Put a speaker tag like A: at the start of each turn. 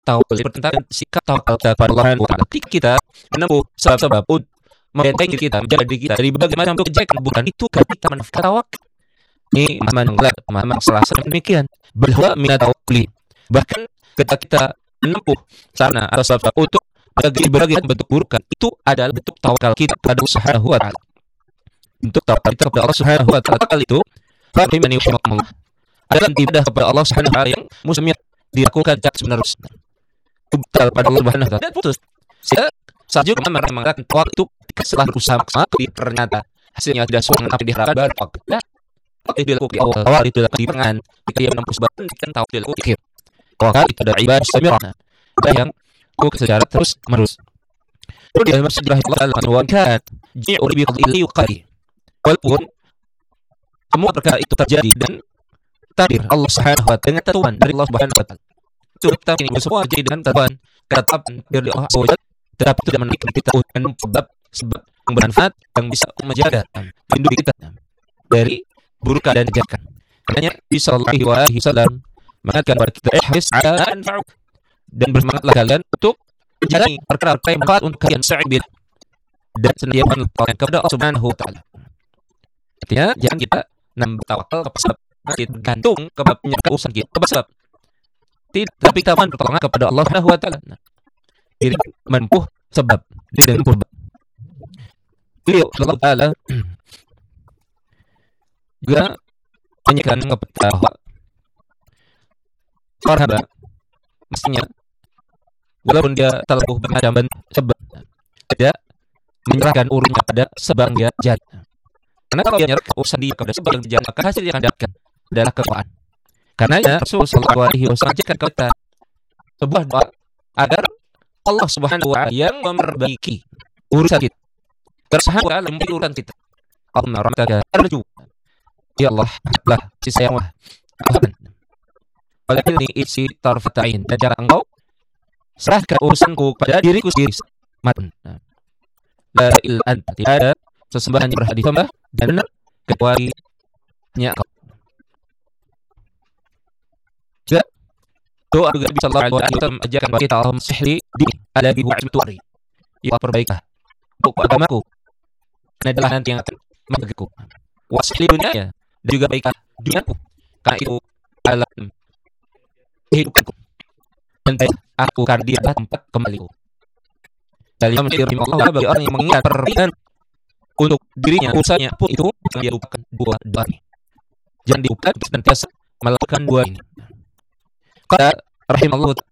A: tawakal bertentangan sikap tawakal kita kepada Allah Subhanahu wa taala. Kita menempuh sebab-sebab untuk membentengi kita, menjaga diri kita dari berbagai macam kejelekan, bukan itu kita menafikan tawakal. Ini pemahaman salah satu demikian. Bahwa minat tawakkuli. Bahkan ketika kita menempuh sana atau sebab untuk berbagai bentuk burukan, itu adalah bentuk tawakal kita kepada Allah Subhanahu wa taala. Bentuk tawakal kita kepada Allah Subhanahu wa taala. Tawakal itu fa'imani Allah adalah ibadah kepada Allah Subhanahu wa taala yang muslimnya dilakukan terus-menerus. Betul pada Allah Subhanahu wa taala dan putus. Saat juga mengatakan tawakal itu setelah berusaha maksimal ternyata hasilnya tidak sesuai dengan apa yang diharapkan, baru tawakal. Itu dilakukan di awal, itu dilakukan di pertengahan, jika ia menempuh sebab kan tahu dilakukan di akhir. Tawakal itu adalah ibadah samirah, ibadah yang secara terus menerus. Lalu di dalam sejarah Allah Subhanahu ji'u bi qadri yuqadi. Walaupun semua perkara itu terjadi dan takdir Allah Subhanahu wa taala dengan tentuan dari Allah Subhanahu wa taala. Itu kita ini semua jadi dengan tentuan ketetapan dari Allah Subhanahu wa taala, tetapi itu tidak menaikkan kita dengan sebab yang bermanfaat yang bisa menjaga melindungi kita dari burukan dan kejelekan. Karena Nabi sallallahu alaihi wasallam mengatakan kepada kita ihris ala anfa'uk, dan bersemangatlah kalian untuk menjalani perkara-perkara yang bermanfaat untuk kalian sa'bil dan senantiasa bertawakal kepada Allah Subhanahu wa taala. Artinya jangan kita bertawakal kepada sebab, kita gantung kepada urusan kita kepada sebab. Tapi kita bertawakal kepada Allah Subhanahu wa taala. Diri menempuh sebab, diri menempuh sebab. Beliau Allah taala juga menyekan kepada para hamba mestinya walaupun dia telah bermacam sebab, tidak menyerahkan urusannya pada sebab yang jadi. Karena kalau dia menyerahkan urusan dia kepada sebab yang jadi, maka hasil yang akan dapatkan adalah kekecewaan. Karena Rasul sallallahu alaihi wasallam ajarkan kita sebuah doa agar Allah Subhanahu wa taala yang memperbaiki urusan kita. Bersahabat wa ta'ala memperbaiki urusan kita. Allahumma rahmataka arju. Ya Allah, lah si sayang wah. Walakin ini isi tarfatain, dan jangan engkau serahkan urusanku pada diriku sendiri. Matan. La ilaha anta, tidak ada sesembahan yang berhak disembah dan benar kecuali hanya Engkau. Juga doa juga Nabi sallallahu alaihi wasallam ajarkan kepada kita, Allahumma sihli dini ala bi wa'izmatu amri. Ya Allah, perbaikilah untuk agamaku. Ini adalah nanti yang akan menjagaku. Wa sihli dunyaya, dan juga baiklah duniaku, karena itu adalah kehidupanku. Dan aku karena dia adalah tempat kembaliku. Dan yang menjadi Allah bagi orang yang mengingat perbaikan untuk dirinya, usahanya pun itu jangan dia lupakan dua ini. Jangan dilupakan senantiasa melakukan dua ini. Qala rahimahullah